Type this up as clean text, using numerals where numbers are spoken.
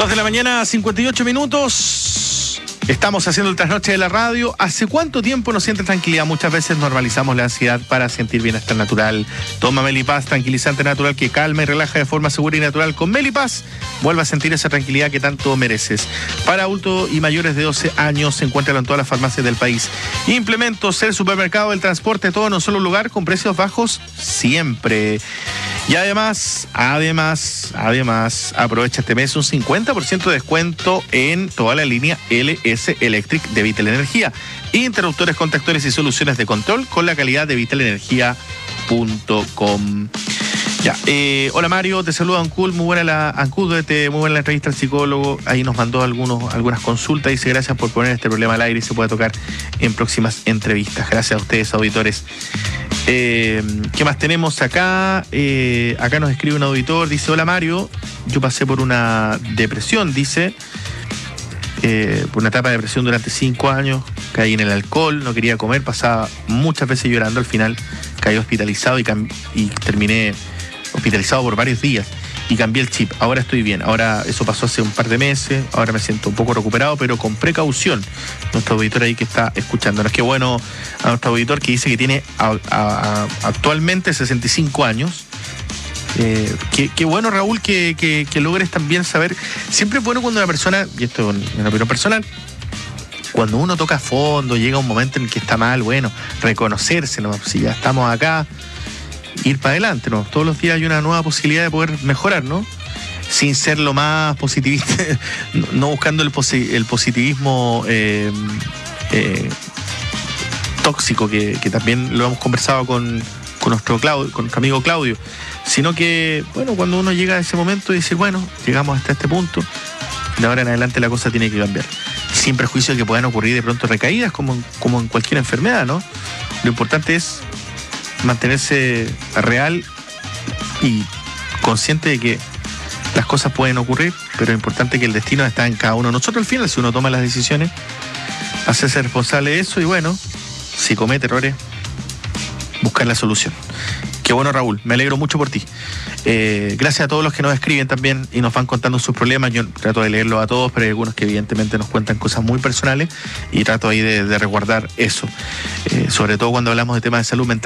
2 de la mañana, 58 minutos. Estamos haciendo el trasnoche de la radio. ¿Hace cuánto tiempo no sientes tranquilidad? Muchas veces normalizamos la ansiedad para sentir bienestar natural. Toma Melipaz, tranquilizante natural que calma y relaja de forma segura y natural. Con Melipaz, vuelve a sentir esa tranquilidad que tanto mereces. Para adultos y mayores de 12 años, se encuentran en todas las farmacias del país. Implementos, el supermercado, el transporte, todo en un solo lugar, con precios bajos siempre. Y además, aprovecha este mes un 50% de descuento en toda la línea LS Electric de Vital Energía. Interruptores, contactores y soluciones de control con la calidad de vitalenergia.com. Ya, hola Mario, te saluda Ancud, muy buena la entrevista al psicólogo. Ahí nos mandó algunas consultas. Dice gracias por poner este problema al aire y se puede tocar en próximas entrevistas. Gracias a ustedes, auditores. ¿Qué más tenemos acá? Acá nos escribe un auditor, dice: hola Mario, yo pasé por una depresión, dice, por una etapa de depresión durante 5 años, caí en el alcohol, no quería comer, pasaba muchas veces llorando, al final caí hospitalizado y terminé hospitalizado por varios días y cambié el chip, ahora estoy bien, ahora eso pasó hace un par de meses, ahora me siento un poco recuperado, pero con precaución. Nuestro auditor ahí que está escuchándonos, qué bueno a nuestro auditor que dice que tiene actualmente 65 años. Qué bueno, Raúl, que logres también saber. Siempre es bueno cuando una persona, y esto es una opinión personal, cuando uno toca a fondo, llega un momento en que está mal, bueno, reconocerse, ¿no? Si ya estamos acá, ir para adelante, ¿no? Todos los días hay una nueva posibilidad de poder mejorar, ¿no? Sin ser lo más positivista, no buscando el positivismo tóxico, que también lo hemos conversado con nuestro amigo Claudio, sino que, bueno, cuando uno llega a ese momento y dice, bueno, llegamos hasta este punto, de ahora en adelante la cosa tiene que cambiar. Sin prejuicio de que puedan ocurrir de pronto recaídas, como en cualquier enfermedad, ¿no? Lo importante es mantenerse real y consciente de que las cosas pueden ocurrir, pero es importante que el destino está en cada uno de nosotros. Al final, si uno toma las decisiones, hacerse responsable de eso y, bueno, si comete errores, buscar la solución. Qué bueno, Raúl, me alegro mucho por ti. Gracias a todos los que nos escriben también y nos van contando sus problemas. Yo trato de leerlos a todos, pero hay algunos que evidentemente nos cuentan cosas muy personales y trato ahí de resguardar eso, sobre todo cuando hablamos de temas de salud mental.